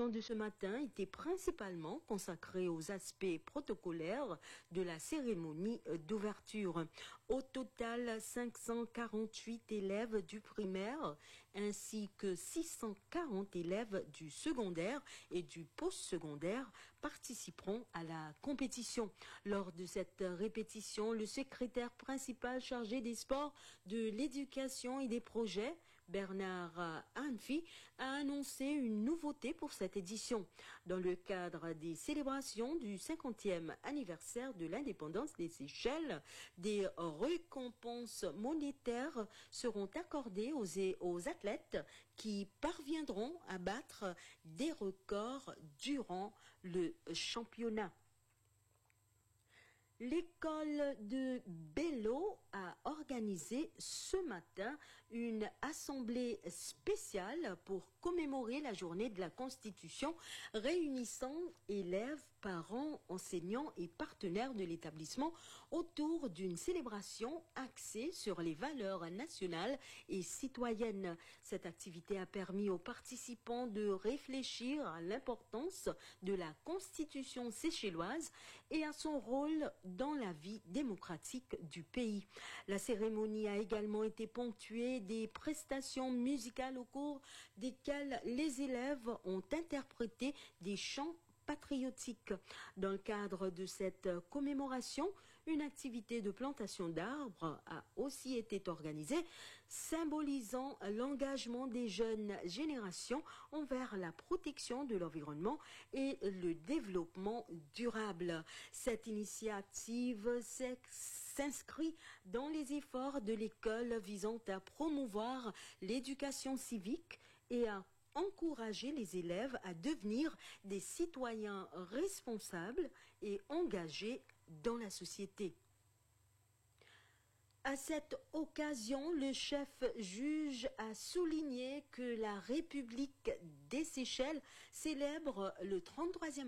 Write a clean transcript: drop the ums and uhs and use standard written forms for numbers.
l'édition de ce matin était principalement consacrée aux aspects protocolaires de la cérémonie d'ouverture. Au total, 548 élèves du primaire ainsi que 640 élèves du secondaire et du postsecondaire participeront à la compétition. Lors de cette répétition, le secrétaire principal chargé des sports, de l'éducation et des projets, Bernard Anfi, a annoncé une nouveauté pour cette édition. Dans le cadre des célébrations du 50e anniversaire de l'indépendance des Seychelles, des récompenses monétaires seront accordées aux athlètes qui parviendront à battre des records durant le championnat. L'école de Bello a organisé ce matin une assemblée spéciale pour commémorer la journée de la Constitution, réunissant élèves, parents, enseignants et partenaires de l'établissement autour d'une célébration axée sur les valeurs nationales et citoyennes. Cette activité a permis aux participants de réfléchir à l'importance de la Constitution séchelloise et à son rôle dans la vie démocratique du pays. La cérémonie a également été ponctuée des prestations musicales au cours desquelles les élèves ont interprété des chants patriotiques. Dans le cadre de cette commémoration, une activité de plantation d'arbres a aussi été organisée, symbolisant l'engagement des jeunes générations envers la protection de l'environnement et le développement durable. Cette initiative s'inscrit dans les efforts de l'école visant à promouvoir l'éducation civique et à encourager les élèves à devenir des citoyens responsables et engagés dans la société. À cette occasion, le chef juge a souligné que la République des Seychelles célèbre le 33e